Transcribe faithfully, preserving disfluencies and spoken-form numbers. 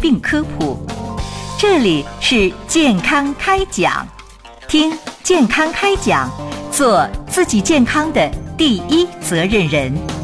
病科普。这里是健康开讲，听健康开讲，做自己健康的第一责任人。